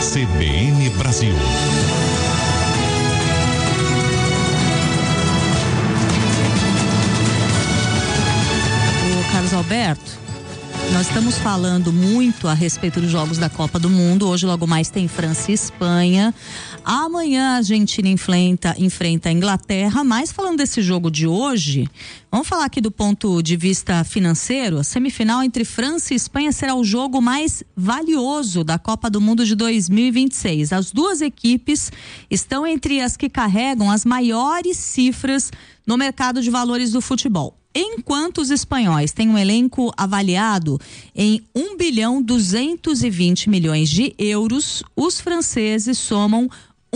CBN Brasil. Ô Carlos Alberto, nós estamos falando muito a respeito dos jogos da Copa do Mundo. Hoje logo mais tem França e Espanha. Amanhã a Argentina enfrenta a Inglaterra. Mas falando desse jogo de hoje, vamos falar aqui do ponto de vista financeiro. A semifinal entre França e Espanha será o jogo mais valioso da Copa do Mundo de 2026. As duas equipes estão entre as que carregam as maiores cifras no mercado de valores do futebol. Enquanto os espanhóis têm um elenco avaliado em 1,220 bilhão de euros, os franceses somam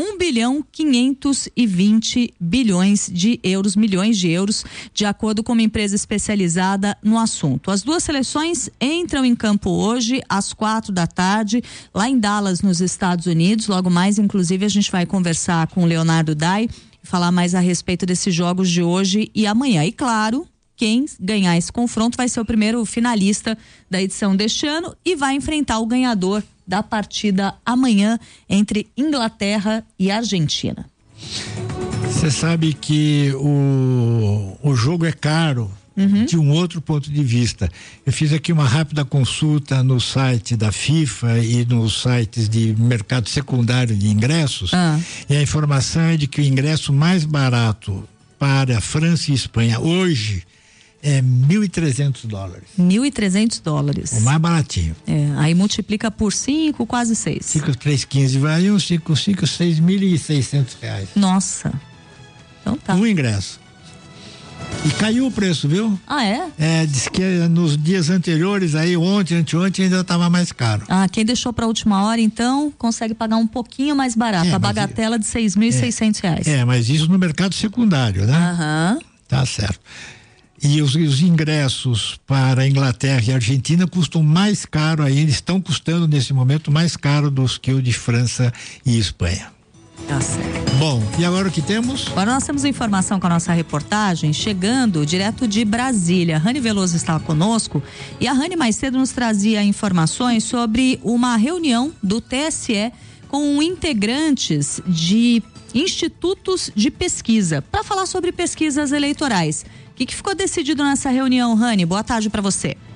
1,520 bilhão milhões de euros, de acordo com uma empresa especializada no assunto. As duas seleções entram em campo hoje às 16h, lá em Dallas, nos Estados Unidos. Logo mais, inclusive, a gente vai conversar com o Leonardo Dai, falar mais a respeito desses jogos de hoje e amanhã. E claro, quem ganhar esse confronto vai ser o primeiro finalista da edição deste ano e vai enfrentar o ganhador da partida amanhã entre Inglaterra e Argentina. Você sabe que o jogo é caro. De um outro ponto de vista. Eu fiz aqui uma rápida consulta no site da FIFA e nos sites de mercado secundário de ingressos, e a informação é de que o ingresso mais barato para França e Espanha hoje é $1.300. $1.300. O mais baratinho. Aí multiplica por 5, quase 6. 5, 3, 15, vai uns 5, 6.600 reais. Nossa. Então tá. Um ingresso. E caiu o preço, viu? Ah, é? Diz que nos dias anteriores, aí ontem, anteontem, ainda estava mais caro. Quem deixou para a última hora, então, consegue pagar um pouquinho mais barato. A bagatela de R$6.600. Mas isso no mercado secundário, né? Tá certo. E os ingressos para a Inglaterra e a Argentina custam mais caro ainda, estão custando nesse momento mais caro dos que o de França e Espanha. Tá certo. Bom, e agora o que temos? Agora nós temos informação com a nossa reportagem, chegando direto de Brasília. A Rani Veloso está conosco e a Rani mais cedo nos trazia informações sobre uma reunião do TSE com integrantes de institutos de pesquisa, para falar sobre pesquisas eleitorais. O que ficou decidido nessa reunião, Rani? Boa tarde para você.